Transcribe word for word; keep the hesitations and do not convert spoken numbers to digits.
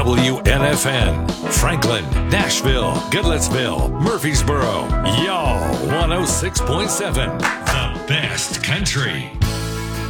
W N F N, Franklin, Nashville, Goodlettsville, Murfreesboro, y'all one oh six point seven, the best country.